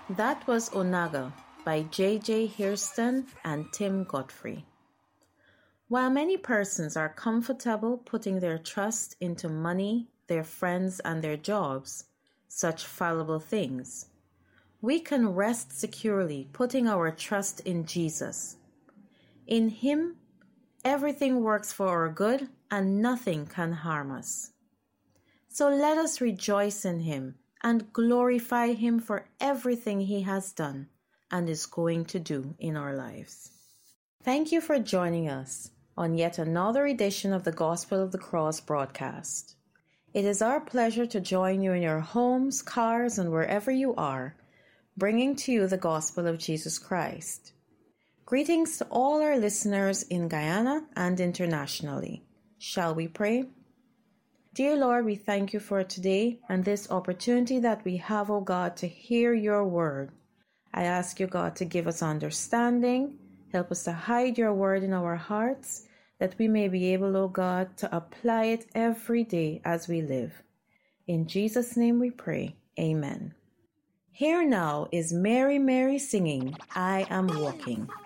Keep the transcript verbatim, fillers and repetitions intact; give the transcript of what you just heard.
That was Onaga by J J Hairston and Tim Godfrey. While many persons are comfortable putting their trust into money, their friends, and their jobs, such fallible things, we can rest securely putting our trust in Jesus. In Him, everything works for our good and nothing can harm us. So let us rejoice in Him and glorify Him for everything He has done and is going to do in our lives. Thank you for joining us on yet another edition of the Gospel of the Cross broadcast. It is our pleasure to join you in your homes, cars, and wherever you are, bringing to you the Gospel of Jesus Christ. Greetings to all our listeners in Guyana and internationally. Shall we pray? Dear Lord, we thank you for today and this opportunity that we have, O God, to hear your word. I ask you, God, to give us understanding. Help us to hide your word in our hearts, that we may be able, O God, to apply it every day as we live. In Jesus' name we pray. Amen. Here now is Mary, Mary singing, I Am Walking.